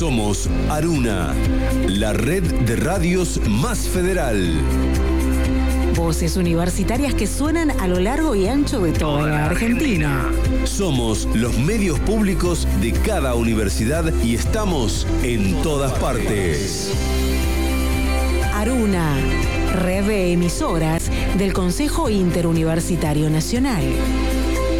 Somos Aruna, la red de radios más federal. Voces universitarias que suenan a lo largo y ancho de toda la Argentina. Somos los medios públicos de cada universidad y estamos en todas partes. Aruna, red de emisoras del Consejo Interuniversitario Nacional.